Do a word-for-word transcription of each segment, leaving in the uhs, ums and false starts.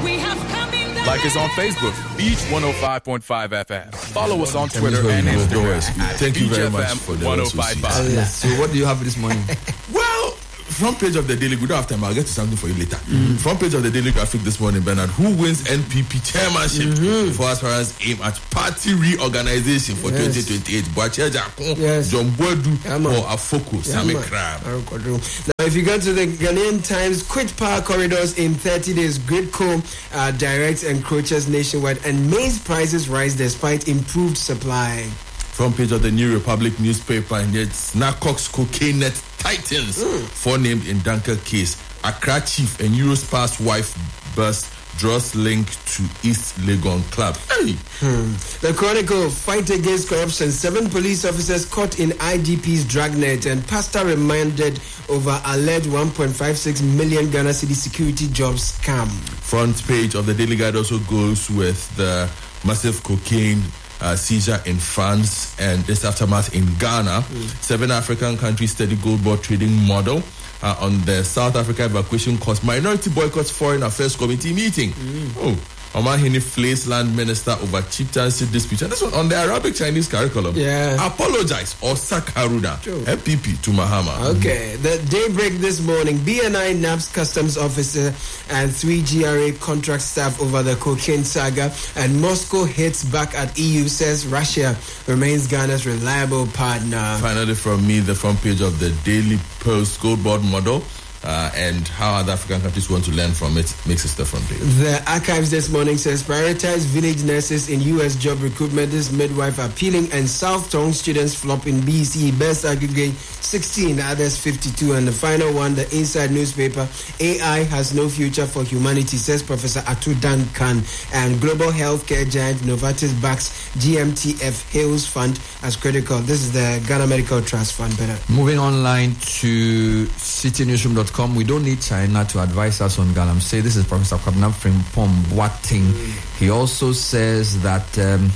We have come in the Like us on Facebook, Beach one oh five point five F M. Follow us on Twitter and Instagram. Thank you very much for the one oh five point five. So what do you have this morning? Well, front page of the Daily, we don't have time, I'll get to something for you later. Mm. Front page of the Daily Graphic this morning, Bernard, who wins N P P chairmanship mm-hmm. for aspirants aim at party reorganization for yes. twenty twenty-eight? Boache Jakon, yes. John Boadu, yeah, or Afoko, yeah, Sammy Crab. Now, if you go to the Ghanaian Times, quit power corridors in thirty days. Gridco uh, directs encroachers nationwide, and maize prices rise despite improved supply. Front page of the New Republic newspaper, and it's Narcotics Cocaine Net Titans, mm. forenamed in Dunkirk case. Accra chief and Eurospar's wife burst draws link to East Legon club. Hey. Hmm. The Chronicle, fight against corruption. Seven police officers caught in I G P's dragnet, and pastor remanded over alleged one point five six million Ghana City security jobs scam. Front page of the Daily Guide also goes with the massive cocaine Uh, seizure in France and its aftermath in Ghana. Mm. Seven African countries study gold board trading model uh, on the South Africa evacuation cost. Minority boycotts Foreign Affairs Committee meeting. Mm. Oh, Omahini flays land minister over chieftaincy dispute. And this one on the Arabic Chinese curriculum. Yeah. Apologize or sack Haruna. M P P to Mahama. Okay. The Daybreak this morning. B N I nabbed customs officer and three G R A contract staff over the cocaine saga. And Moscow hits back at E U, says Russia remains Ghana's reliable partner. Finally from me, the front page of the Daily Post gold board model. Uh, and how other African countries want to learn from it makes it the front page. The Archives this morning says prioritize village nurses in U S job recruitment. This midwife appealing, and South Tongue students flop in B C. Best aggregate sixteen, others fifty-two. And the final one, the Inside newspaper, A I has no future for humanity, says Professor Atu Duncan. And global healthcare giant Novartis backs G M T F Hales Fund as critical. This is the Ghana Medical Trust Fund. Better. Moving online to city newsroom dot com. We don't need China to advise us on Galamsey. This is Professor Kwabena Frimpong Boateng. Mm. He also says that um,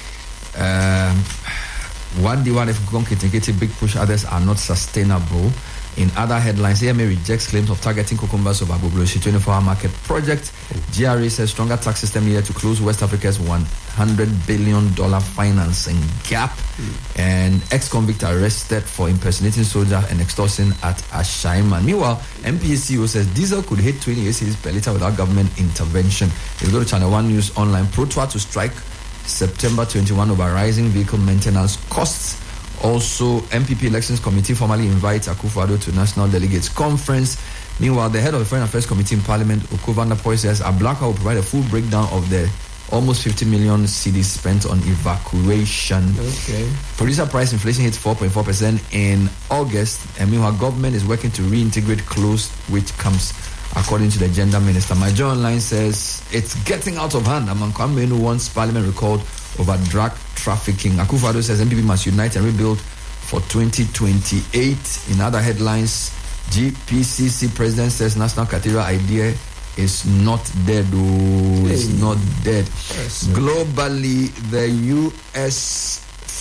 uh, one D one if Gonkitingeti big push, others are not sustainable. In other headlines, A M A rejects claims of targeting cucumbers of Agbogblosi twenty-four hour market project. G R A says stronger tax system needed to close West Africa's one hundred billion dollars financing gap. Mm. And ex-convict arrested for impersonating soldier and extortion at Ashaiman. Meanwhile, M P A C E O says diesel could hit twenty-eight cedis per litre without government intervention. If you go to Channel one News Online, Protoa to strike September twenty-first over rising vehicle maintenance costs. Also, M P P Elections Committee formally invites Akufo-Addo to National Delegates Conference. Meanwhile, the head of the Foreign Affairs Committee in Parliament, Oko van der Poel, says Ablaka will provide a full breakdown of the almost fifty million cedis spent on evacuation. Okay. Producer price inflation hits four point four percent in August, and meanwhile, government is working to reintegrate closed, which comes according to the gender minister. My Joy Online says it's getting out of hand among Kwame who wants Parliament recalled over drug trafficking. Akufo-Addo says M P P must unite and rebuild for twenty twenty-eight. In other headlines, G P C C president says national cathedral idea is not dead. Oh, it's hey. not dead. Yes, globally, the U S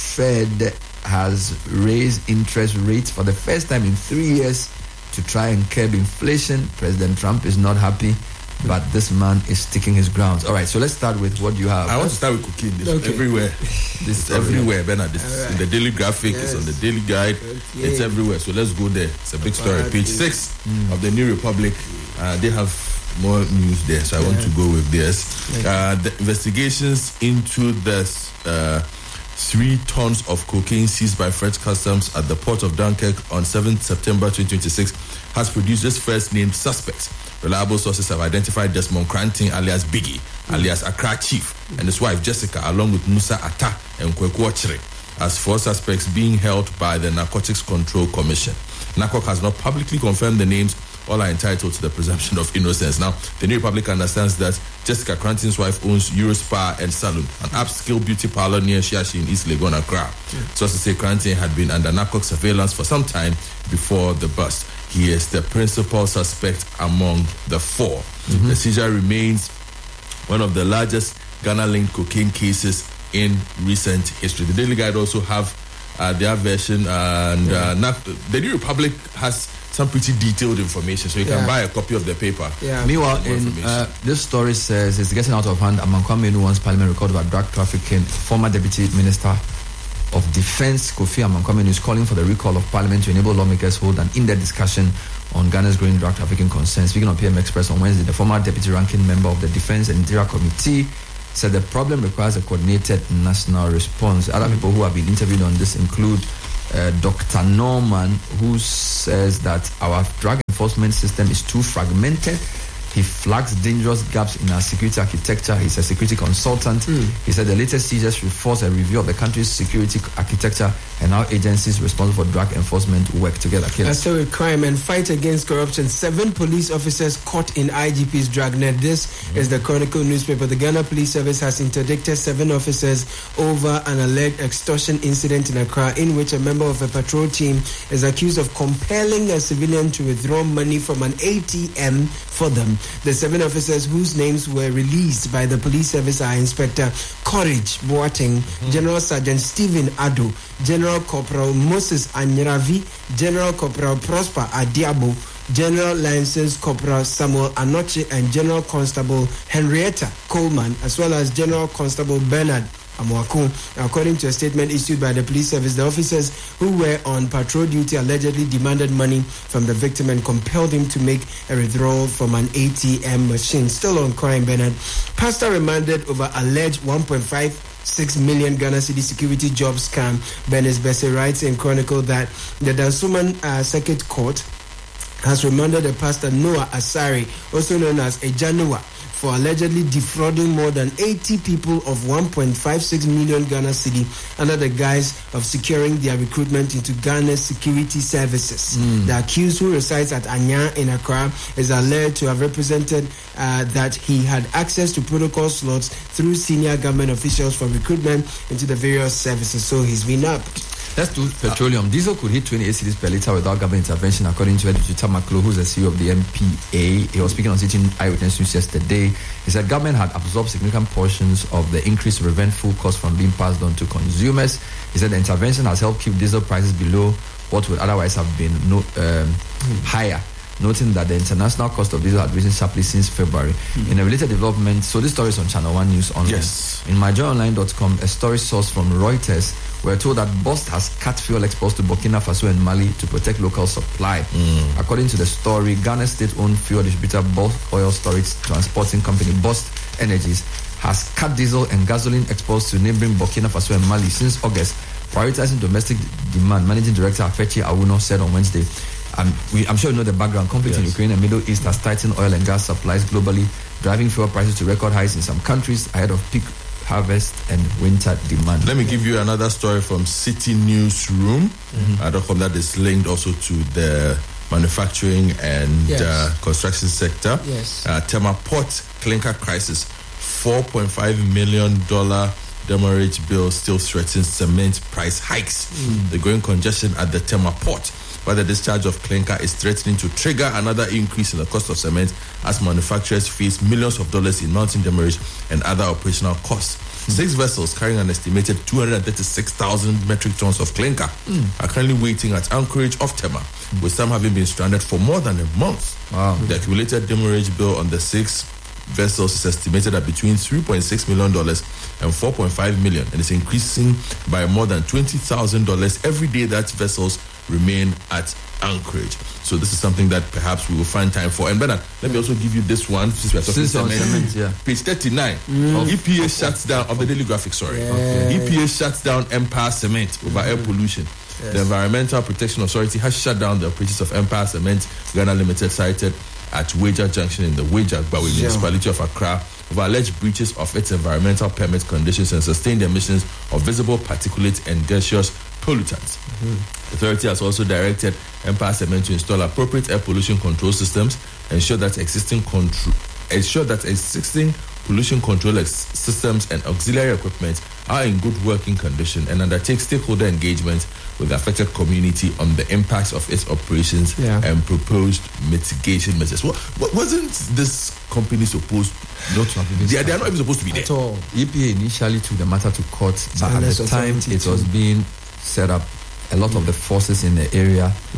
Fed has raised interest rates for the first time in three years to try and curb inflation. President Trump is not happy, but this man is sticking his grounds. All right, so let's start with what you have. I want to start with cocaine. This okay. everywhere. This is everywhere, Bernard. This is right. in the Daily Graphic. Yes. It's on the Daily Guide. Okay. It's everywhere. So let's go there. It's a big story. Page six mm. of the New Republic. Uh, they have more news there, so I yeah. want to go with this. Uh, the investigations into the uh, three tons of cocaine seized by French customs at the port of Dunkirk on seventh September twenty twenty-six has produced this first named suspects. Reliable sources have identified Desmond Cranton, alias Biggie, mm. alias Accra Chief, mm. and his wife Jessica, along with Musa Atta and Kweku Ochre, as four suspects being held by the Narcotics Control Commission. NACOC has not publicly confirmed the names. All are entitled to the presumption of innocence. Now, the New Republic understands that Jessica Cranton's wife owns Eurospa and Salon, an upscale beauty parlor near Shiashi in East Legon, Accra. Mm. Sources say Cranton had been under NACOC surveillance for some time before the bust. He is the principal suspect among the four. Mm-hmm. The seizure remains one of the largest Ghana-linked cocaine cases in recent history. The Daily Guide also have uh, their version, and uh, N A C, the New Republic has some pretty detailed information. So you Yeah. can buy a copy of the paper. Yeah. Meanwhile, More in information. uh, this story says it's getting out of hand. Amankwame Enu wants Parliament record about drug trafficking. Former Deputy Minister of Defense Kofi Amankwame Enu is calling for the recall of Parliament to enable lawmakers hold an in-depth discussion on Ghana's growing drug trafficking concerns. Speaking on P M Express on Wednesday, the former deputy ranking member of the Defense and Interior Committee said the problem requires a coordinated national response. Other people who have been interviewed on this include uh, Doctor Norman, who says that our drug enforcement system is too fragmented. He flags dangerous gaps in our security architecture. He's a security consultant. Mm. He said the latest seizures should force a review of the country's security architecture and how agencies responsible for drug enforcement work together. As so with crime and fight against corruption, seven police officers caught in I G P's dragnet. This mm. is the Chronicle newspaper. The Ghana Police Service has interdicted seven officers over an alleged extortion incident in Accra, in which a member of a patrol team is accused of compelling a civilian to withdraw money from an A T M for them. The seven officers whose names were released by the police service are Inspector Courage Boateng, mm-hmm. General Sergeant Stephen Ado, General Corporal Moses Anyaravi, General Corporal Prosper Adiabo, General License Corporal Samuel Anoche, and General Constable Henrietta Coleman, as well as General Constable Bernard Amwaku. According to a statement issued by the police service, the officers who were on patrol duty allegedly demanded money from the victim and compelled him to make a withdrawal from an A T M machine. Still on crime, Bernard. Pastor remanded over alleged one point five six million Ghana City security job scam. Benes Besse writes in Chronicle that the Dansuman uh, Circuit Court has remanded the pastor Noah Asari, also known as Ejanua, for allegedly defrauding more than eighty people of one point five six million Ghana cedi under the guise of securing their recruitment into Ghana's security services. Mm. The accused, who resides at Anya in Accra, is alleged to have represented uh, that he had access to protocol slots through senior government officials for recruitment into the various services. So he's been up. Let's do petroleum. Diesel could hit twenty-eight cedis per litre without government intervention, according to Editor Maklo, who's the C E O of the M P A. He was speaking on City Eyewitness News yesterday. He said government had absorbed significant portions of the increase to prevent full cost from being passed on to consumers. He said the intervention has helped keep diesel prices below what would otherwise have been no, um, mm. higher, noting that the international cost of diesel had risen sharply since February. Mm-hmm. In a related development, so this story is on Channel One News Online. Yes. In my joy online dot com, a story sourced from Reuters, we're told that B O S T has cut fuel exports to Burkina Faso and Mali to protect local supply. Mm. According to the story, Ghana's state-owned fuel distributor Bulk Oil Storage Transporting Company, B O S T Energies, has cut diesel and gasoline exports to neighboring Burkina Faso and Mali since August, prioritizing domestic demand. Managing Director Afechi Awuno said on Wednesday. Um, we, I'm sure you know the background. Conflict yes. in Ukraine and Middle East has tightened oil and gas supplies globally, driving fuel prices to record highs in some countries ahead of peak harvest and winter demand. Let me give you another story from City Newsroom. Mm-hmm. I don't know that is linked also to the manufacturing and yes. uh, construction sector. Yes. Uh, Tema Port clinker crisis, four point five million dollars demurrage bill still threatens cement price hikes. Mm. The growing congestion at the Tema Port, where the discharge of clinker is threatening to trigger another increase in the cost of cement as manufacturers face millions of dollars in mounting demurrage and other operational costs. Mm. Six vessels carrying an estimated two hundred thirty-six thousand metric tons of clinker mm. are currently waiting at anchorage off Tema, mm. with some having been stranded for more than a month. Wow. The accumulated demurrage bill on the six vessels is estimated at between three point six million dollars and four point five million dollars, and is increasing by more than twenty thousand dollars every day that vessels remain at anchorage. So this is something that perhaps we will find time for. And Bernard, let me also give you this one since we are talking cement. cement. Yeah. Page thirty-nine. Mm. E P A shuts down of the Daily Graphic. Sorry, yeah. okay. E P A shuts down Empire Cement over mm. air pollution. Yes. The Environmental Protection Authority has shut down the operations of Empire Cement Ghana Limited, sited at Wager Junction in the Wager Bawe yeah. municipality of Accra, over alleged breaches of its environmental permit conditions and sustained emissions of visible particulate and gaseous pollutants. Mm-hmm. The authority has also directed Empire Cement to install appropriate air pollution control systems, ensure that existing control, ensure that existing pollution control ex- systems and auxiliary equipment are in good working condition, and undertake stakeholder engagement with the affected community on the impacts of its operations yeah. and proposed mitigation measures. Well, wasn't this company supposed not to have been? They, they are not even supposed to be there at all. E P A initially took the matter to court, but at the time it was being set up, a lot mm. of the forces in the area mm.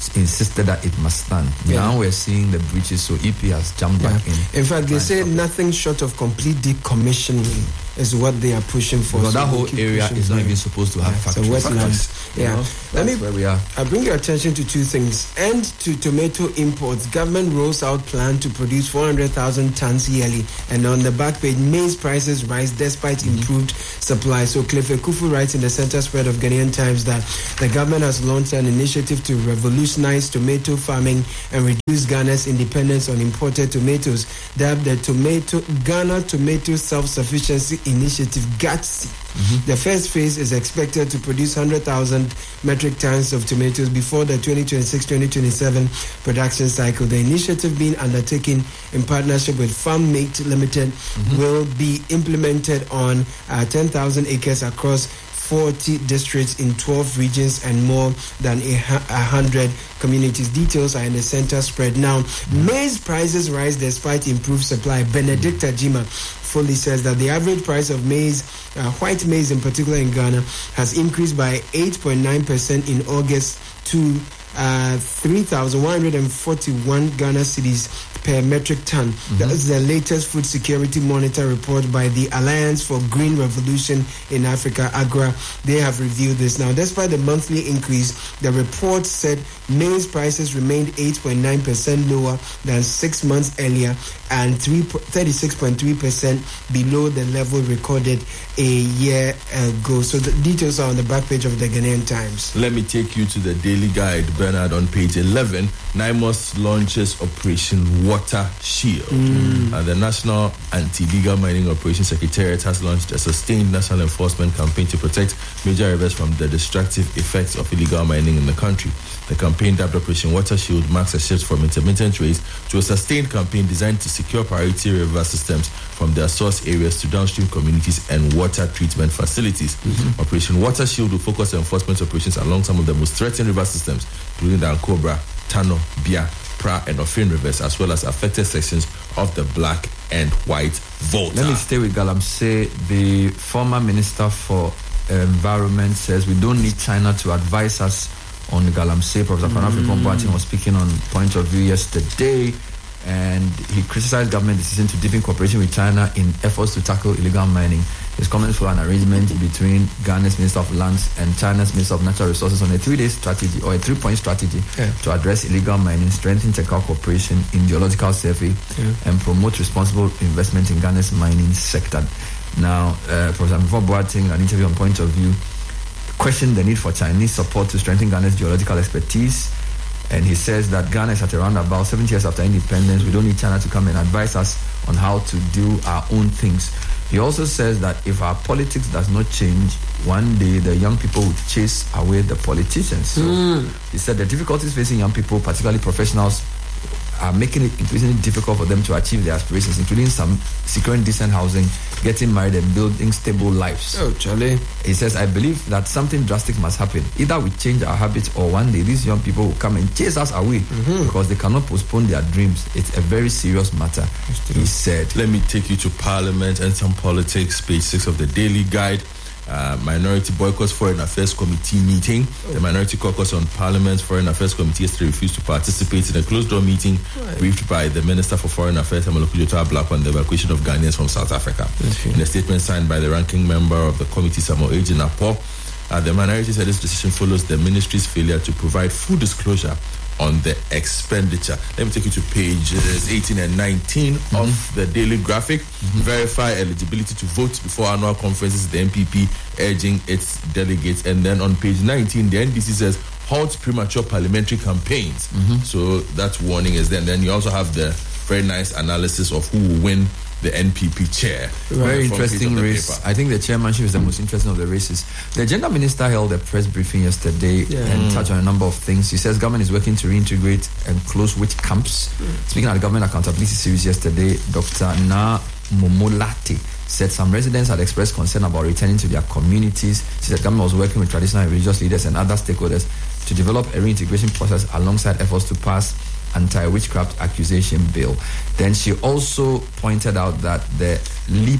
insisted that it must stand. Yeah. Now we're seeing the breaches, so E P has jumped yeah. back in. In fact, they say nothing short of complete decommissioning is what they are pushing for. Because so that whole area is not even supposed to have yeah, factories. So wetlands. Yeah. You know, Let me. Where we are. I bring your attention to two things. End to tomato imports. Government rolls out plan to produce four hundred thousand tons yearly. And on the back page, maize prices rise despite mm-hmm. improved supply. So Cliff Ekufu writes in the center spread of Ghanaian Times that the government has launched an initiative to revolutionize tomato farming and reduce Ghana's independence on imported tomatoes, dubbed the Tomato Ghana Tomato Self-Sufficiency Initiative, GATSI. Mm-hmm. The first phase is expected to produce one hundred thousand metric tons of tomatoes before the twenty twenty-six twenty twenty-seven production cycle. The initiative, being undertaken in partnership with FarmMate Limited, mm-hmm. will be implemented on uh, ten thousand acres across forty districts in twelve regions and more than a hundred communities. Details are in the center spread. Now, mm-hmm. maize prices rise despite improved supply. Benedict Ajima fully says that the average price of maize, uh, white maize in particular in Ghana, has increased by eight point nine percent in August to uh, three thousand one hundred forty-one Ghana cedis per metric ton. Mm-hmm. That is the latest food security monitor report by the Alliance for Green Revolution in Africa, AGRA. They have reviewed this. Now, despite the monthly increase, the report said maize prices remained eight point nine percent lower than six months earlier and thirty-six point three percent below the level recorded a year ago. So the details are on the back page of the Ghanaian Times. Let me take you to the Daily Guide, Bernard, on page eleven. NIMOS launches Operation Water Shield. Mm. Uh, the National Anti-Illegal Mining Operations Secretariat has launched a sustained national enforcement campaign to protect major rivers from the destructive effects of illegal mining in the country. The campaign, dubbed Operation Water Shield, marks a shift from intermittent raids to a sustained campaign designed to secure priority river systems from their source areas to downstream communities and water treatment facilities. Mm-hmm. Operation Water Shield will focus on enforcement operations along some of the most threatened river systems, including the Ankobra, Tano, Bia, Pra, and Ofin rivers, as well as affected sections of the Black and White Volta. Let me stay with Galamsey. The former Minister for Environment says we don't need China to advise us on Galamsey. Professor Kwabena Frimpong Boateng was speaking on Point of View yesterday, and he criticized government decision to deepen cooperation with China in efforts to tackle illegal mining. His comments follow an arrangement between Ghana's Minister of Lands and China's Minister of Natural Resources on a three-day strategy or a three-point strategy yeah. to address illegal mining, strengthen technical cooperation in geological survey, yeah. and promote responsible investment in Ghana's mining sector. Now, uh, Professor Frimpong Boateng, an interview on Point of View, questioned the need for Chinese support to strengthen Ghana's geological expertise. And he says that Ghana is at around about seventy years after independence. We don't need China to come and advise us on how to do our own things. He also says that if our politics does not change, one day the young people would chase away the politicians. So mm. he said the difficulties facing young people, particularly professionals, are making it increasingly difficult for them to achieve their aspirations, including some securing decent housing, getting married, and building stable lives. Oh, Charlie. He says, I believe that something drastic must happen. Either we change our habits or one day these young people will come and chase us away mm-hmm. because they cannot postpone their dreams. It's a very serious matter, he said. Let me take you to Parliament and some politics, page six of the Daily Guide. Uh, Minority boycotts Foreign Affairs Committee meeting. Oh. The Minority Caucus on Parliament's Foreign Affairs Committee yesterday refused to participate in a closed-door meeting right. briefed by the Minister for Foreign Affairs, Ameloku Joto Ablakwa, on the evacuation of Ghanaians from South Africa. Okay. In a statement signed by the ranking member of the committee, Samuel Ejinapo, uh, the minority said this decision follows the ministry's failure to provide full disclosure on the expenditure. Let me take you to pages eighteen and nineteen mm-hmm. of the Daily Graphic. Mm-hmm. Verify eligibility to vote before annual conferences, the N P P urging its delegates. And then on page nineteen, the N D C says halt premature parliamentary campaigns. Mm-hmm. So that warning is there. And then you also have the very nice analysis of who will win the N P P chair. Very interesting race. Paper. I think the chairmanship is the most interesting of the races. The Gender Minister held a press briefing yesterday yeah. and mm. touched on a number of things. He says government is working to reintegrate and close witch camps. Mm. Speaking at the Government Accountability Series yesterday, Doctor Na Momolati said some residents had expressed concern about returning to their communities. She said government was working with traditional and religious leaders and other stakeholders to develop a reintegration process alongside efforts to pass anti-witchcraft accusation bill. Then she also pointed out that the LEAP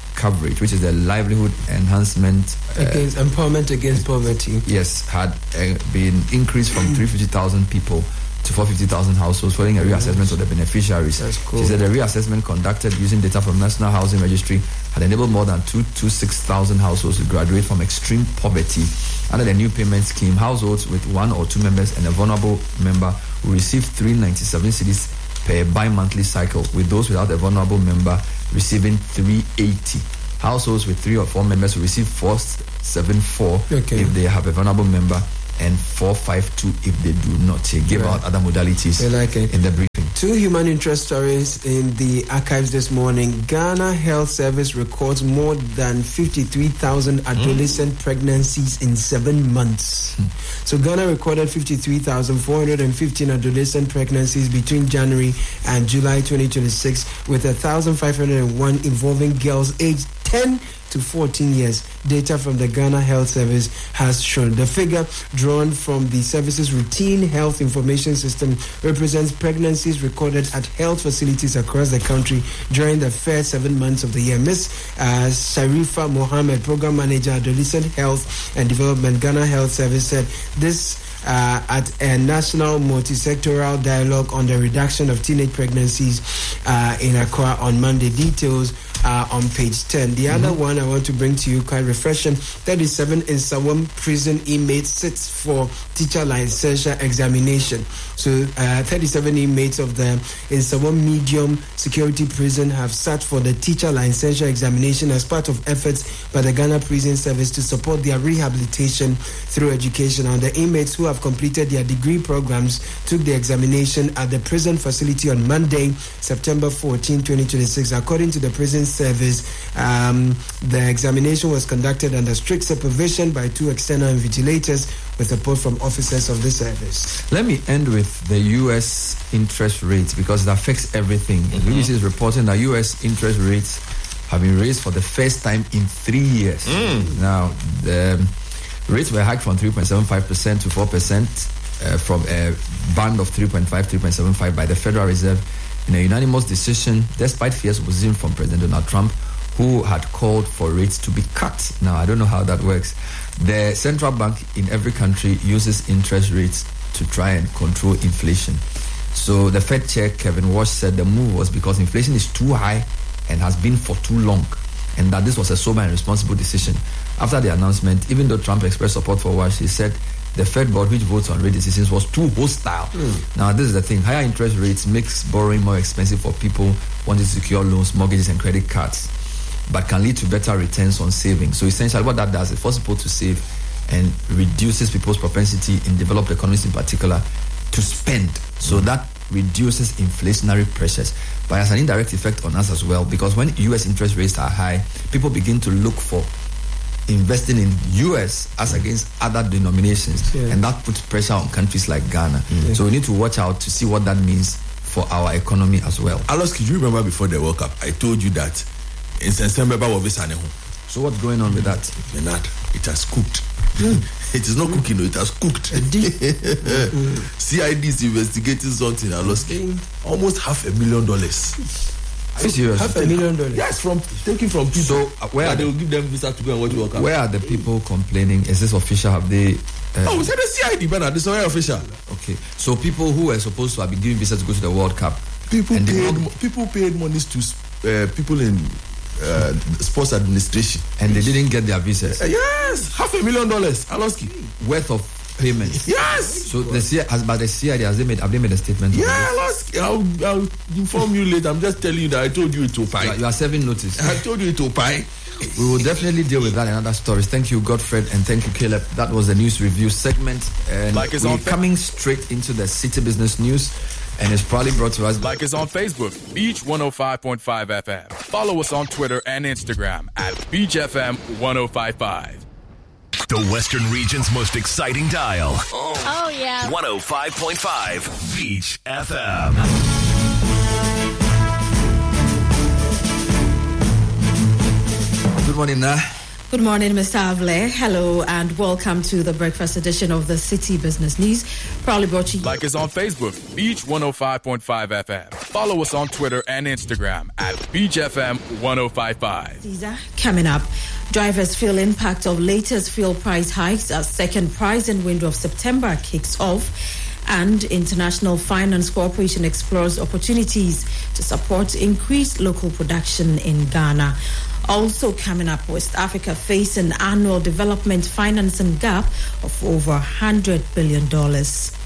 coverage, which is the livelihood enhancement uh, against empowerment against poverty. Yes, had uh, been increased from three hundred fifty thousand people to four hundred fifty thousand households following a reassessment of the beneficiaries. That's cool. She said the reassessment conducted using data from National Housing Registry had enabled more than two hundred twenty-six thousand households to graduate from extreme poverty. Under the new payment scheme, households with one or two members and a vulnerable member will receive three hundred ninety-seven cedis per bi-monthly cycle, with those without a vulnerable member receiving three hundred eighty. Households with three or four members will receive four hundred seventy-four okay. if they have a vulnerable member, and four hundred fifty-two if they do not. He gave right. out other modalities like in the briefing. Two human interest stories in the archives this morning. Ghana Health Service records more than fifty-three thousand adolescent mm. pregnancies in seven months. Mm. So Ghana recorded fifty-three thousand four hundred fifteen adolescent pregnancies between January and July twenty twenty-six, with one thousand five hundred one involving girls aged ten to fourteen years. Data from the Ghana Health Service has shown. The figure, drawn from the service's routine health information system, represents pregnancies recorded at health facilities across the country during the first seven months of the year. Miz Uh, Sharifa Mohammed, Program Manager, Adolescent Health and Development, Ghana Health Service, said this Uh, at a national multi-sectoral dialogue on the reduction of teenage pregnancies uh, in Accra on Monday. Details uh, on page ten. The mm-hmm. other one I want to bring to you, quite refreshing, thirty-seven Nsawam prison inmates sits for teacher licensure examination. So uh, thirty-seven inmates of the Nsawam medium security prison have sat for the teacher licensure examination as part of efforts by the Ghana Prison Service to support their rehabilitation through education. And the inmates who have completed their degree programs took the examination at the prison facility on Monday, September fourteenth, twenty twenty-six. According to the prison service, um, the examination was conducted under strict supervision by two external invigilators with support from officers of the service. Let me end with the U S interest rates, because it affects everything. Mm-hmm. The B B C is reporting that U S interest rates have been raised for the first time in three years. Mm. Now, the rates were hiked from three point seven five percent to four percent uh, from a band of three point five, three point seven five by the Federal Reserve in a unanimous decision, despite fierce opposition from President Donald Trump, who had called for rates to be cut. Now, I don't know how that works. The central bank in every country uses interest rates to try and control inflation. So the Fed chair, Kevin Walsh, said the move was because inflation is too high and has been for too long, and that this was a sober and responsible decision. After the announcement, even though Trump expressed support for Walsh, he said the Fed board, which votes on rate decisions, was too hostile. Mm. Now, this is the thing. Higher interest rates makes borrowing more expensive for people wanting to secure loans, mortgages, and credit cards, but can lead to better returns on savings. So essentially what that does is force people to save and reduces people's propensity in developed economies in particular to spend. So mm. that reduces inflationary pressures, but has an indirect effect on us as well, because when U S interest rates are high, people begin to look for investing in U S as against other denominations, yeah. and that puts pressure on countries like Ghana. Mm. So we need to watch out to see what that means for our economy as well. Alois, do you remember before the World Cup, I told you that in September, so what's going on with that? Bernard, it has cooked. Mm. It is not mm. cooking, no, it has cooked. mm. C I D is investigating something, Alois. Mm. Almost half a million dollars. Are you serious? Half a million dollars? Yes, from taking from people. So uh, where they will give them visa to go and watch World Cup. Where are the people complaining? Is this official? Have they? Uh, oh, we said the C I D, Bernard. This is very official. Okay, so people who were supposed to have been given visas to go to the World Cup, people paid mo- people paid monies to uh, people in uh, sports administration, and they didn't get their visas. Uh, yes, half a million dollars, Aloski, worth of payment. Yes. So the C I D, has, but the C I D, has they made, have they made a statement? Yeah, Aloski, I'll, I'll inform you later. I'm just telling you that I told you it will pie. You are, you are serving notice. I told you it will pie. We will definitely deal with that and other stories. Thank you, Godfred, and thank you, Caleb. That was the news review segment, and like we're coming straight into the City Business News. And it's probably brought to us by... Like us on Facebook, Beach one oh five point five F M. Follow us on Twitter and Instagram at Beach F M one oh five point five. The Western region's most exciting dial. Oh, oh yeah. one oh five point five Beach F M. Good morning, Nah. Good morning, Mister Avle. Hello and welcome to the breakfast edition of the City Business News. Proudly brought to you. Like us on Facebook, Beach one oh five point five F M. Follow us on Twitter and Instagram at B J F M ten fifty-five. Caesar, coming up, drivers feel impact of latest fuel price hikes as second pricing window of September kicks off. And International Finance Corporation explores opportunities to support increased local production in Ghana. Also coming up, West Africa facing annual development financing gap of over one hundred billion dollars.